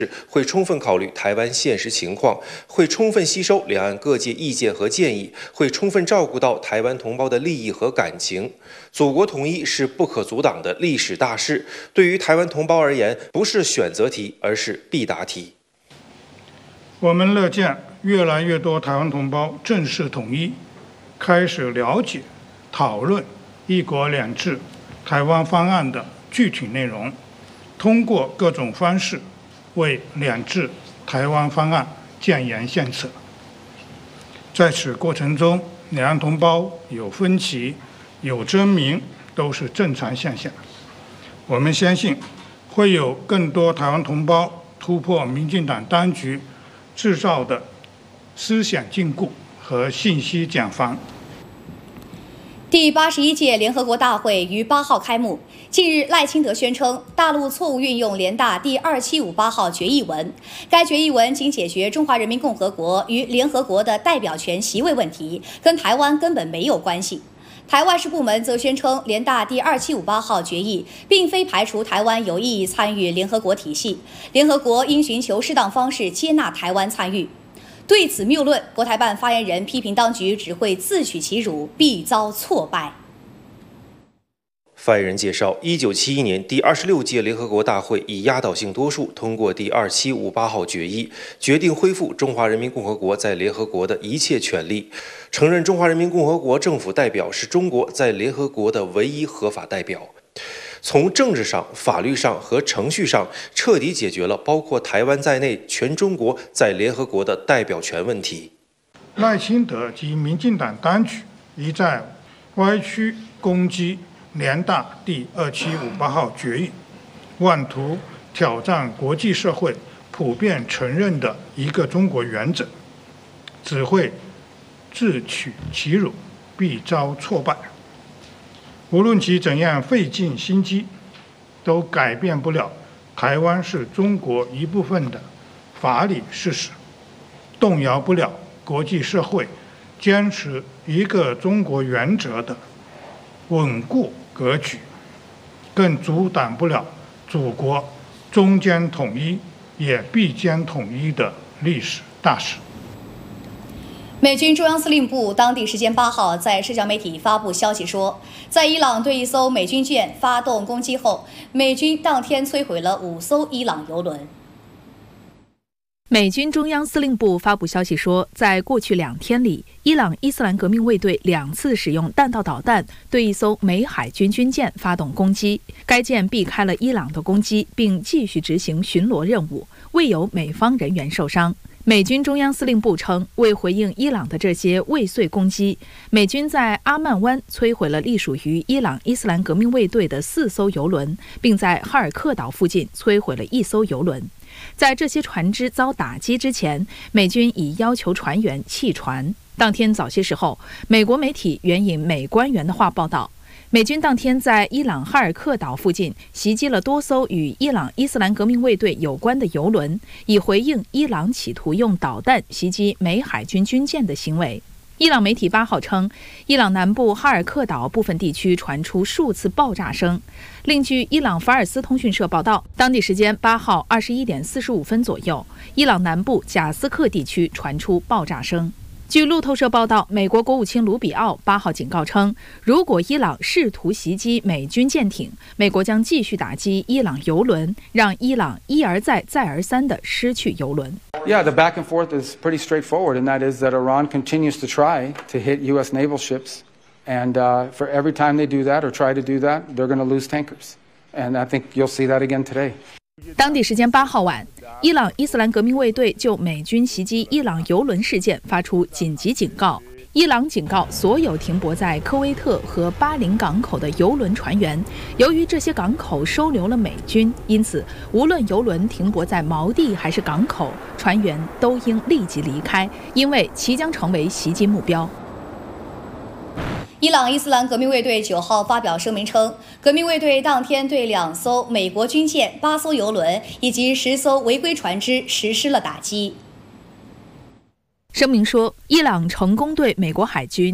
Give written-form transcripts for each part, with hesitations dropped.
会充分考虑台湾现实情况，会充分吸收两岸各界意见和建议，会充分照顾到台湾同胞的利益和感情。祖国统一是不可阻挡的历史大势，对于台湾同胞而言，不是选择题，而是必答题。 我们乐见越来越多台湾同胞正式统一，开始了解、讨论“一国两制”台湾方案的具体内容，通过各种方式为两制台湾方案建言献策。在此过程中，两岸同胞有分歧、有争鸣，都是正常现象。我们相信，会有更多台湾同胞突破民进党当局制造的思想禁锢和信息茧房。 第81届联合国大会于8号开幕。近日，赖清德宣称大陆错误运用联大第2758号决议文，该决议文仅解决中华人民共和国与联合国的代表权席位问题，跟台湾根本没有关系。台外事部门则宣称，联大第2758号决议并非排除台湾有意参与联合国体系，联合国应寻求适当方式接纳台湾参与。对此谬论，国台办发言人批评当局只会自取其辱，必遭挫败。 发言人介绍，1971年第26届联合国大会以压倒性多数通过第2758号决议，决定恢复中华人民共和国在联合国的一切权利，承认中华人民共和国政府代表是中国在联合国的唯一合法代表。从政治上、法律上和程序上彻底解决了包括台湾在内全中国在联合国的代表权问题。 赖清德及民进党当局一再歪曲攻击联大第2758号决议，妄图挑战国际社会普遍承认的一个中国原则，只会自取其辱，必遭挫败。无论其怎样费尽心机，都改变不了台湾是中国一部分的法理事实，动摇不了国际社会坚持一个中国原则的稳固格局，更阻挡不了祖国终将统一也必将统一的历史大势。 美军中央司令部当地时间8号在社交媒体发布消息说，在伊朗对一艘美军舰发动攻击后，美军当天摧毁了5艘伊朗油轮。 美军中央司令部发布消息说，在过去2天里，伊朗伊斯兰革命卫队2次使用弹道导弹对一艘美海军军舰发动攻击，该舰避开了伊朗的攻击，并继续执行巡逻任务，未有美方人员受伤。美军中央司令部称，为回应伊朗的这些未遂攻击，美军在阿曼湾摧毁了隶属于伊朗伊斯兰革命卫队的4艘油轮，并在哈尔克岛附近摧毁了1艘油轮。在这些船只遭打击之前，美军已要求船员弃船。当天早些时候，美国媒体援引美官员的话报道，美军当天在伊朗哈尔克岛附近袭击了多艘与伊朗伊斯兰革命卫队有关的油轮，以回应伊朗企图用导弹袭击美海军军舰的行为。伊朗媒体8号称，伊朗南部哈尔克岛部分地区传出数次爆炸声。另据伊朗法尔斯通讯社报道，当地时间8号21点45分左右，伊朗南部贾斯克地区传出爆炸声。据路透社报道，美国国务卿卢比奥8号警告称，如果伊朗试图袭击美军舰艇，美国将继续打击伊朗油轮，让伊朗一而再再而三地失去油轮。 Yeah, the back and forth is pretty straightforward, and that is that Iran continues to try to hit U.S. naval ships, and for every time they do that or try to do that, they're going to lose tankers. And I think you'll see that again today. 当地时间8号晚，伊朗伊斯兰革命卫队就美军袭击伊朗油轮事件发出紧急警告。伊朗警告所有停泊在科威特和巴林港口的油轮船员，由于这些港口收留了美军，因此无论油轮停泊在锚地还是港口，船员都应立即离开，因为其将成为袭击目标。 伊朗伊斯兰革命卫队9号发表声明称，革命卫队当天对2艘美国军舰、8艘油轮以及10艘违规船只实施了打击。 声明说，伊朗成功对美国海军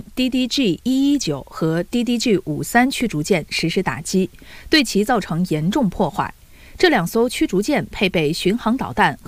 DDG-119 和 DDG-53驱逐舰实施打击，对其造成严重破坏。 这2艘驱逐舰配备巡航导弹。